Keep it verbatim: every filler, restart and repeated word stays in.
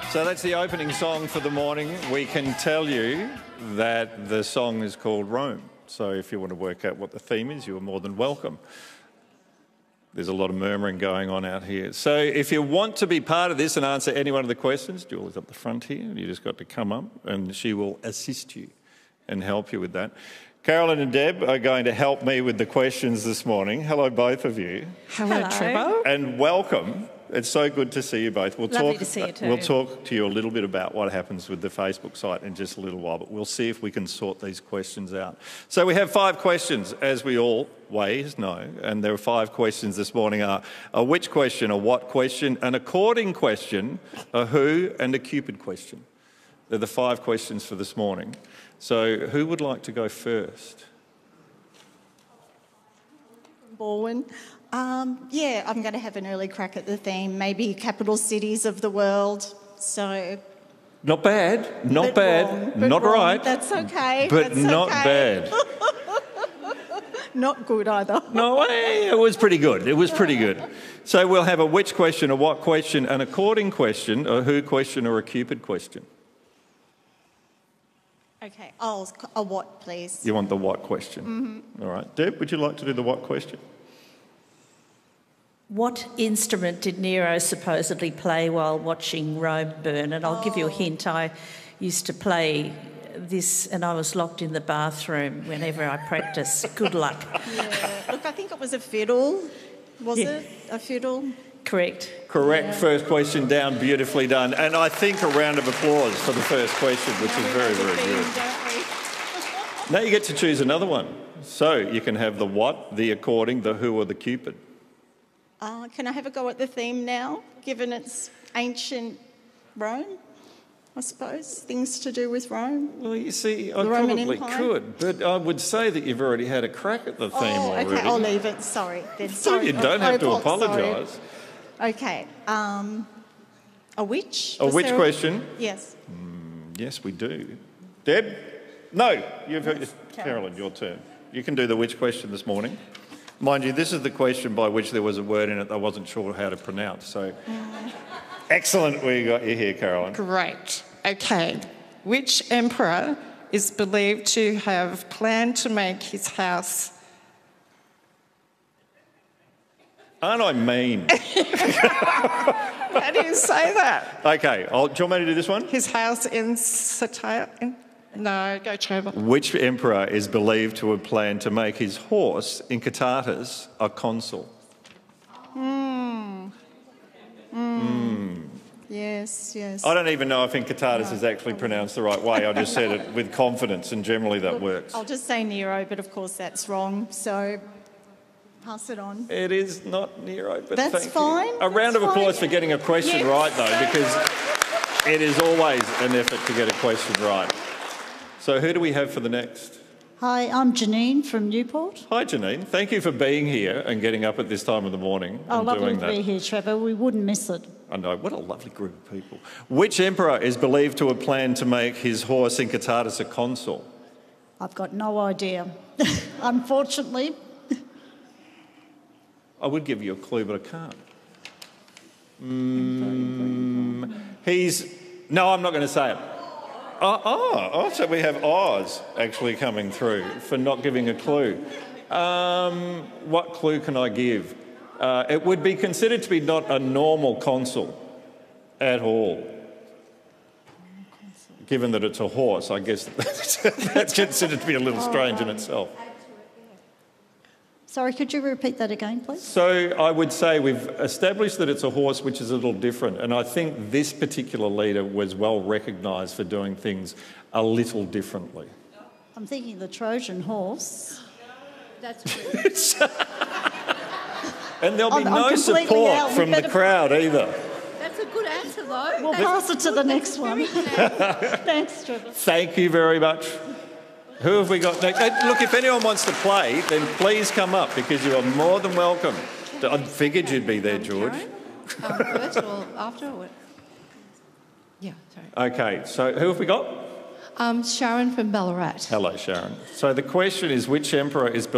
So that's the opening song for the morning. We can tell you that the song is called Rome. So if you want to work out what the theme is, you are more than welcome. There's a lot of murmuring going on out here. So if you want to be part of this and answer any one of the questions, Julie's up the front here. You just got to come up and she will assist you and help you with that. Carolyn and Deb are going to help me with the questions this morning. Hello, both of you. Hello, Hello. Trevor. And welcome. It's so good to see you both. We'll Lovely talk, to see you too. We'll talk to you a little bit about what happens with the Facebook site in just a little while, but we'll see if we can sort these questions out. So we have five questions, as we always know, and there are five questions this morning. Are a which question, a what question, an according question, a who, and a Cupid question. They're the five questions for this morning. So who would like to go first? Baldwin. Um, yeah, I'm going to have an early crack at the theme, maybe capital cities of the world. So, not bad, not bad, wrong, not wrong. right. That's okay. But That's not okay. bad. Not good either. No, it was pretty good. It was pretty good. So we'll have a which question, a what question, an according question, a who question, or a Cupid question. Okay, oh, a what, please? You want the what question? Mm-hmm. All right. Deb, would you like to do the what question? What instrument did Nero supposedly play while watching Rome burn? And I'll oh. give you a hint. I used to play this and I was locked in the bathroom whenever I practiced. Good luck. Yeah. Look, I think it was a fiddle. Was yeah. it a fiddle? Correct. Correct. Yeah. First question down. Beautifully done. And I think a round of applause for the first question, which now is very, very theme, good. Now you get to choose another one. So you can have the what, the according, the who, or the Cupid. Uh, can I have a go at the theme now, given it's ancient Rome, I suppose, things to do with Rome? Well, you see, I the probably could, but I would say that you've already had a crack at the theme oh, already. okay, I'll leave it. Sorry. Then. Sorry. You don't have to apologise. Okay. Um, a which? A Was which there question? A... Yes. Mm, yes, we do. Deb? No. You've yes, Carolyn, your turn. You can do the which question this morning. Mind you, this is the question by which there was a word in it I wasn't sure how to pronounce. So, mm. Excellent we got you here, Carolyn. Great. Okay. Which emperor is believed to have planned to make his house... Aren't I mean? How do you say that? Okay. I'll, do you want me to do this one? His house in Satire... No, go Trevor. Which emperor is believed to have planned to make his horse, Incitatus, a consul? Hmm. Mm. Mm. Yes, yes. I don't even know if Incitatus no. is actually pronounced the right way. I just said it with confidence and generally that Look, works. I'll just say Nero, but of course that's wrong, so pass it on. It is not Nero, but that's thank fine. you. A That's round of fine. applause for getting a question yes. right, though, because it is always an effort to get a question right. So who do we have for the next? Hi, I'm Janine from Newport. Hi, Janine. Thank you for being here and getting up at this time of the morning oh, and lovely doing to that. be here, Trevor. We wouldn't miss it. I know. What a lovely group of people. Which emperor is believed to have planned to make his horse Incitatus a consul? I've got no idea. Unfortunately. I would give you a clue, but I can't. Mm, he's... No, I'm not going to say it. Oh, oh, oh, so we have Oz actually coming through for not giving a clue. Um, what clue can I give? Uh, it would be considered to be not a normal consul at all. Given that it's a horse, I guess that's considered to be a little strange in itself. Sorry, could you repeat that again, please? So I would say we've established that it's a horse which is a little different, and I think this particular leader was well recognised for doing things a little differently. I'm thinking the Trojan horse. That's true. And there'll be I'm, no I'm support out. from the crowd either. That's a good answer, though. We'll That's pass it to the next one. Thanks, Trevor. Thank you very much. Who have we got next? Hey, look, if anyone wants to play, then please come up because you are more than welcome. I figured you'd be there, George. Um, first or after? Or yeah, sorry. Okay, so who have we got? Um, Sharon from Ballarat. Hello, Sharon. So the question is, which emperor is